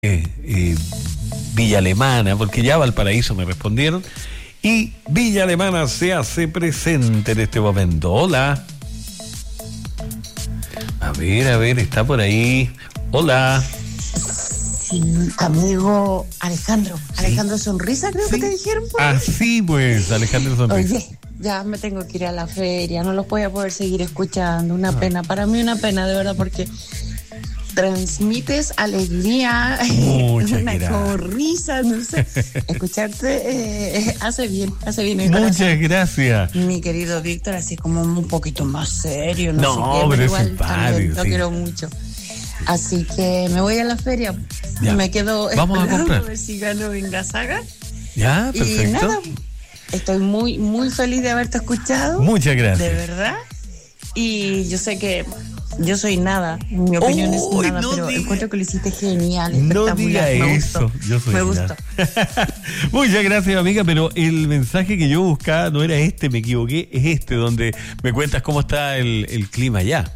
Villa Alemana, porque ya Valparaíso me respondieron, y Villa Alemana se hace presente en este momento. Hola. A ver, está por ahí. Hola. Sí, amigo Alejandro. Sí. Alejandro Sonrisa, creo que te dijeron. Así pues, Alejandro Sonrisa. Oye, ya me tengo que ir a la feria, no los voy a poder seguir escuchando. Una pena, para mí una pena, de verdad, porque transmites alegría, una como risa, no sé. Escucharte hace bien. Muchas gracias. Mi querido Víctor, así como un poquito más serio, no sé qué, pero igual es simpático. Lo quiero mucho. Así que me voy a la feria. Ya. Me quedo esperando a ver si gano en la saga. Ya, perfecto. Y nada, estoy muy, muy feliz de haberte escuchado. Muchas gracias. De verdad. Y yo sé que yo soy nada, mi opinión es nada, pero encuentro que lo hiciste genial, espectacular. No diga eso, yo soy me gustó. Muchas gracias, amiga, pero el mensaje que yo buscaba no era este, me equivoqué, es este, donde me cuentas cómo está el clima allá.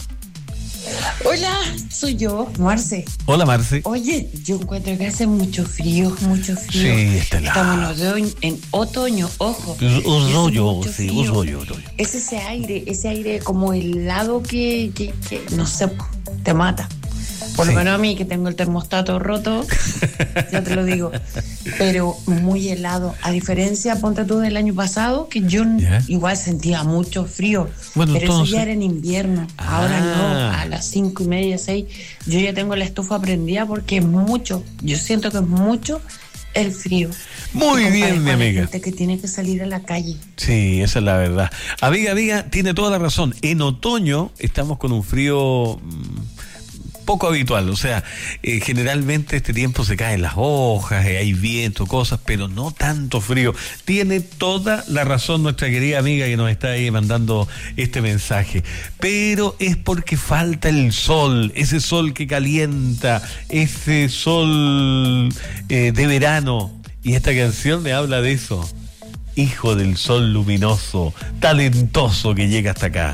Hola, soy yo, Marce. Hola, Marce. Oye, yo encuentro que hace mucho frío. Sí, estamos en otoño, ojo. Otoño. Es ese aire como helado que no sé, te mata. Por lo menos a mí, que tengo el termostato roto, ya te lo digo, pero muy helado. A diferencia, ponte tú, del año pasado, que yo igual sentía mucho frío, bueno, pero entonces, eso ya era en invierno. Ahora no, a las 5:30, 6, yo ya tengo la estufa prendida porque es mucho. Yo siento que es mucho el frío. Muy bien, mi amiga. Gente que tiene que salir a la calle. Sí, esa es la verdad. Amiga, tiene toda la razón. En otoño estamos con un frío poco habitual, o sea, generalmente este tiempo se caen las hojas, hay viento, cosas, pero no tanto frío. Tiene toda la razón nuestra querida amiga que nos está ahí mandando este mensaje, pero es porque falta el sol, ese sol que calienta, ese sol de verano, y esta canción me habla de eso. Hijo del sol luminoso, talentoso que llega hasta acá.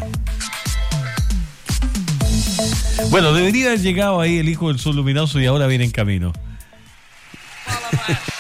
Bueno, debería haber llegado ahí el hijo del sol luminoso y ahora viene en camino.